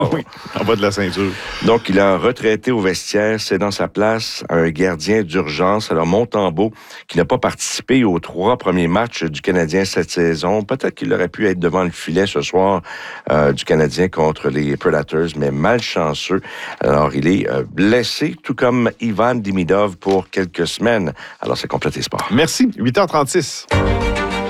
Oui, en bas de la ceinture. Donc, il a retraité au vestiaire. C'est dans sa place un gardien d'urgence. Alors, Montembeault, qui n'a pas participé aux 3 premiers matchs du Canadien cette saison. Peut-être qu'il aurait pu être devant le filet ce soir du Canadien contre les Predators, mais malchanceux. Alors, il est blessé, tout comme Ivan Demidov pour quelques semaines. Alors, c'est Complète Sport. Merci. 8h36.